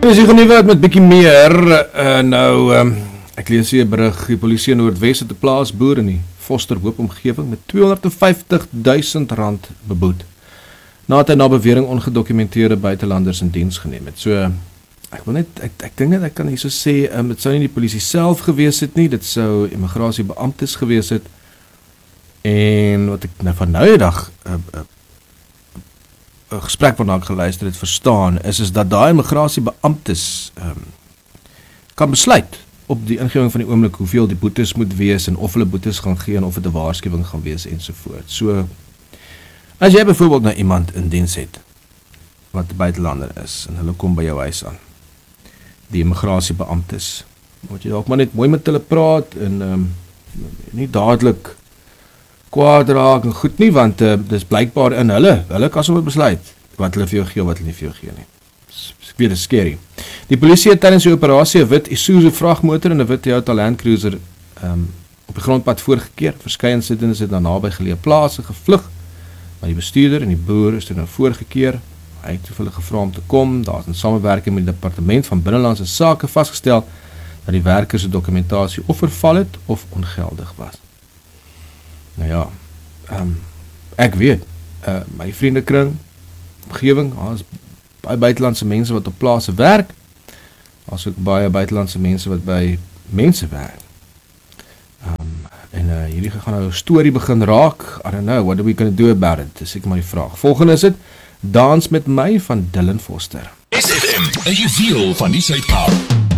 Ons gaan nie wat met bietjie meer, ek lees hier 'n berig, die polisie in Noordwes het 'n plaasboer in die Fosterhoop omgewing met R250,000 beboet, nadat hy na bewering ongedokumenteerde buitelanders in diens geneem het. So, ek dink net ek kan hierso sê, dit sou nie die polisie self gewees het nie, dit sou immigrasiebeamptes gewees het, en wat ek van nou die dag 'n gesprek waarna ek geluister het verstaan, is dat daai immigrasiebeamptes kan besluit op die ingewing van die oomblik hoeveel die boetes moet wees en of hulle boetes gaan gee en of dit 'n waarskuwing gaan wees ensovoort. So, as jy byvoorbeeld nou iemand in diens het wat 'n buitelander is en hulle kom by jou huis aan, die immigrasiebeamptes, moet jy dalk maar net mooi met hulle praat en nie dadelik kwaad raak en goed nie, want dis blykbaar in hulle kan sommer besluit wat hulle vir jou gee of wat hulle nie vir jou gee nie. Ek weet, dit is scary. Die polisie het tydens die operasie 'n wit Isuzu vragmotor en 'n wit Toyota Land Cruiser op die grondpad voorgekeer. Verskeie insidentes het na naby geleë plase gevlug, maar die bestuurder en die boer is toe nou voorgekeer. Hy het hulle gevra om te kom. Daar is in samewerking met die departement van Binnelandse Sake vasgestel dat die werkers se dokumentasie of verval het of ongeldig was. Nou ja, ek weet, my vriendekring, omgewing, daar is baie buitelandse mense wat op plase werk, as ook baie buitelandse mense wat by mense werk. Hierdie gaan nou 'n storie begin raak. I don't know, what are we going to do about it? Dis ek maar die vraag. Volgende is dit, Dans met my van Dylan Foster. SFM, 'n juweel van die Suid-Kaap.